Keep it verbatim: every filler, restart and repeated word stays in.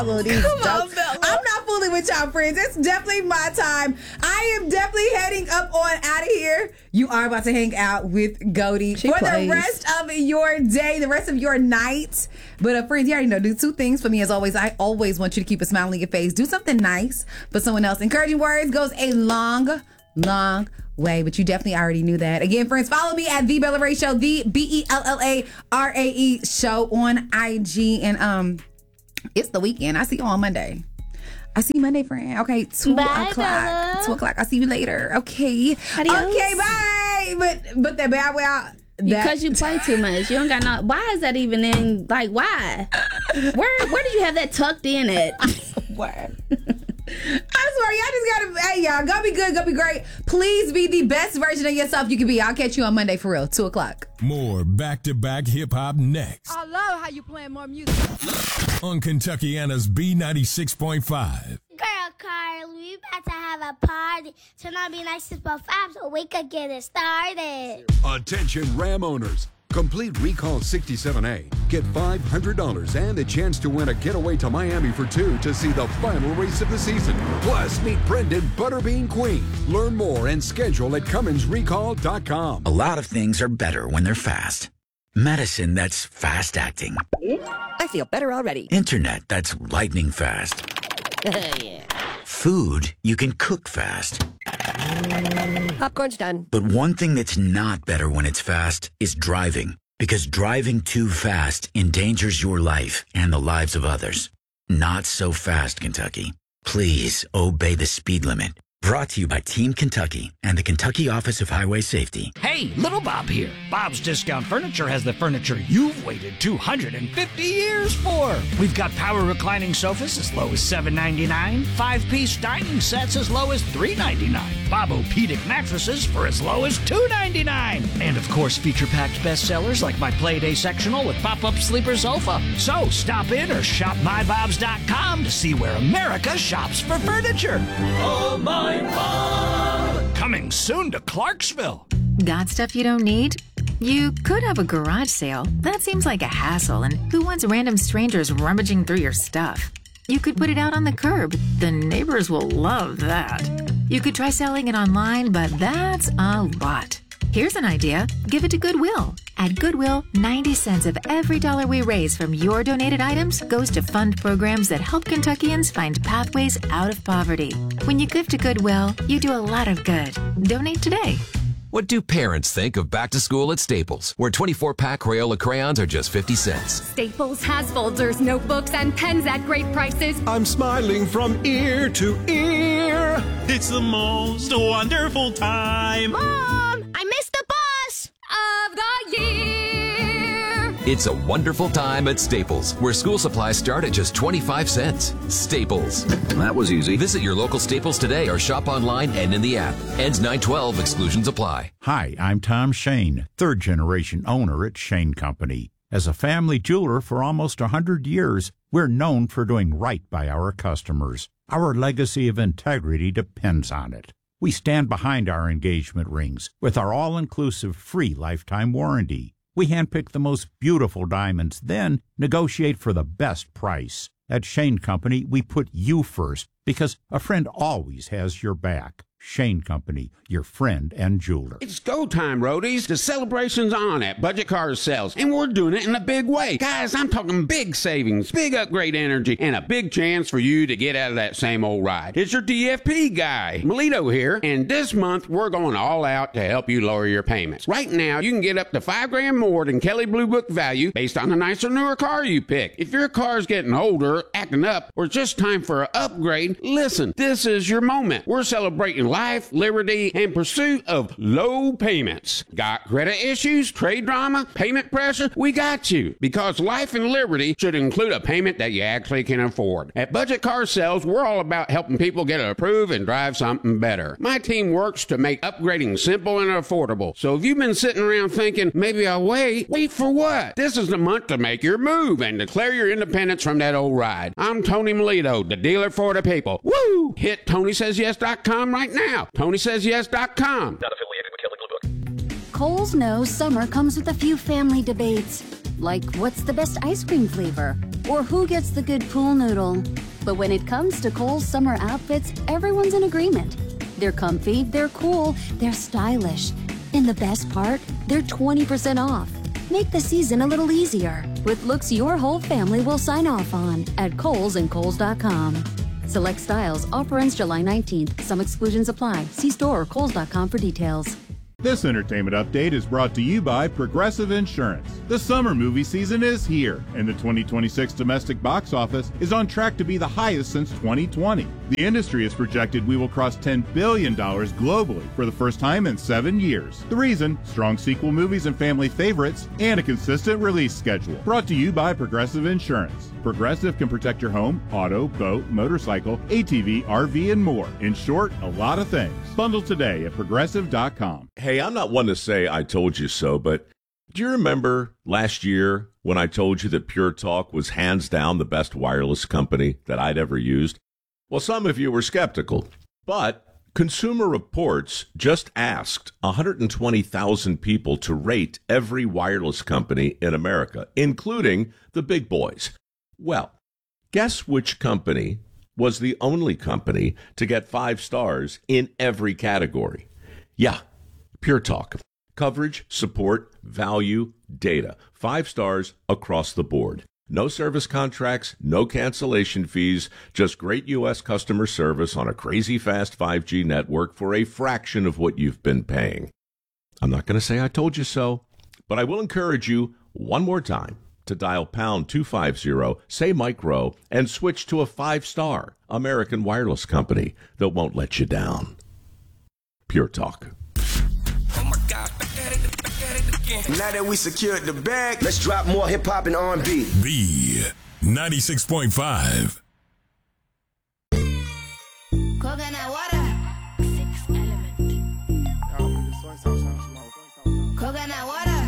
These jokes. On, I'm not fooling with y'all, friends. It's definitely my time. I am definitely heading up on out of here. You are about to hang out with Goldie for plays. the rest of your day, the rest of your night. But uh, friends, you already know, do two things for me as always. I always want you to keep a smile on your face. Do something nice for someone else. Encouraging words goes a long, long way, but you definitely already knew that. Again, friends, follow me at The Bella Ray Show, the B E L L A R A E Show on I G. And um, it's the weekend. I see you on Monday. I see you Monday, friend. Okay, two bye, o'clock. Bella. Two o'clock. I'll see you later. Okay. Adios. Okay, bye. But but that bad way out. Because you play too much. You don't got no. Why is that even in? Like, why? Where where did you have that tucked in at? I swear. I swear, y'all just gotta, hey, y'all, go be good, go be great. Please be the best version of yourself you can be. I'll catch you on Monday for real, two o'clock. More back-to-back hip-hop next. I love how you playing more music. On Kentuckiana's B ninety-six point five. Girl, Carly, we about to have a party. Turn on Be Nice Super five so we could get it started. Attention Ram owners. Complete Recall sixty-seven A. Get five hundred dollars and a chance to win a getaway to Miami for two to see the final race of the season. Plus, meet Brendan Butterbean Queen. Learn more and schedule at Cummins Recall dot com. A lot of things are better when they're fast. Medicine that's fast acting. I feel better already. Internet that's lightning fast. Yeah. Food you can cook fast. Popcorn's done. But one thing that's not better when it's fast is driving. Because driving too fast endangers your life and the lives of others. Not so fast, Kentucky. Please obey the speed limit. Brought to you by Team Kentucky and the Kentucky Office of Highway Safety. Hey, Little Bob here. Bob's Discount Furniture has the furniture you've waited two hundred fifty years for. We've got power reclining sofas as low as seven ninety-nine, five-piece dining sets as low as three ninety-nine, Bob-O-Pedic mattresses for as low as two ninety-nine, and of course feature-packed bestsellers like my Playday sectional with pop-up sleeper sofa. So stop in or shop my bobs dot com to see where America shops for furniture. Oh my Bob! Coming soon to Clarksville. Got stuff you don't need? You could have a garage sale. That seems like a hassle, and who wants random strangers rummaging through your stuff? You could put it out on the curb. The neighbors will love that. You could try selling it online, but that's a lot. Here's an idea. Give it to Goodwill. At Goodwill, ninety cents of every dollar we raise from your donated items goes to fund programs that help Kentuckians find pathways out of poverty. When you give to Goodwill, you do a lot of good. Donate today. What do parents think of back to school at Staples, where twenty-four pack Crayola crayons are just fifty cents? Staples has folders, notebooks, and pens at great prices. I'm smiling from ear to ear. It's the most wonderful time. Mom, I missed the bus of the year. It's a wonderful time at Staples, where school supplies start at just twenty-five cents. Staples. That was easy. Visit your local Staples today or shop online and in the app. Ends nine twelve. Exclusions apply. Hi, I'm Tom Shane, third-generation owner at Shane Company. As a family jeweler for almost one hundred years, we're known for doing right by our customers. Our legacy of integrity depends on it. We stand behind our engagement rings with our all-inclusive free lifetime warranty. We handpick the most beautiful diamonds, then negotiate for the best price. At Shane Company, we put you first because a friend always has your back. Shane Company, your friend and jeweler. It's go time, roadies. The celebration's on at Budget Car Sales, and we're doing it in a big way. Guys, I'm talking big savings, big upgrade energy, and a big chance for you to get out of that same old ride. It's your D F P guy, Melito here, and this month we're going all out to help you lower your payments. Right now, you can get up to five grand more than Kelley Blue Book value based on the nicer, newer car you pick. If your car's getting older, acting up, or just time for an upgrade, listen, this is your moment. We're celebrating life, liberty, and pursuit of low payments. Got credit issues, trade drama, payment pressure? We got you. Because life and liberty should include a payment that you actually can afford. At Budget Car Sales, we're all about helping people get approved and drive something better. My team works to make upgrading simple and affordable. So if you've been sitting around thinking, maybe I'll wait, wait for what? This is the month to make your move and declare your independence from that old ride. I'm Tony Melito, the dealer for the people. Woo! Hit Tony Says Yes dot com right now. Tony Says Yes dot com. Not affiliated with Kelley Blue Book. Kohl's knows summer comes with a few family debates. Like, what's the best ice cream flavor? or who gets the good pool noodle. But when it comes to Kohl's summer outfits, everyone's in agreement. They're comfy, they're cool, they're stylish. And the best part, they're twenty percent off. Make the season a little easier with looks your whole family will sign off on at Kohl's and Kohl's dot com. Select styles. Offer ends July nineteenth. Some exclusions apply. See store or Kohl's dot com for details. This entertainment update is brought to you by Progressive Insurance. The summer movie season is here, and the twenty twenty-six domestic box office is on track to be the highest since twenty twenty. The industry has projected we will cross ten billion dollars globally for the first time in seven years. The reason? Strong sequel movies and family favorites, and a consistent release schedule. Brought to you by Progressive Insurance. Progressive can protect your home, auto, boat, motorcycle, A T V, R V, and more. In short, a lot of things. Bundle today at Progressive dot com. Hey, I'm not one to say I told you so, but do you remember last year when I told you that Pure Talk was hands down the best wireless company that I'd ever used? Well, some of you were skeptical, but Consumer Reports just asked one hundred twenty thousand people to rate every wireless company in America, including the big boys. Well, guess which company was the only company to get five stars in every category? Yeah, Pure Talk. Coverage, support, value, data. Five stars across the board. No service contracts, no cancellation fees, just great U S customer service on a crazy fast five G network for a fraction of what you've been paying. I'm not going to say I told you so, but I will encourage you one more time to dial pound two fifty, say Mike Rowe, and switch to a five-star American wireless company that won't let you down. Pure Talk. Now that we secured the bag, let's drop more hip-hop and R and B. B ninety-six point five. Coconut water. Six element. Coconut water.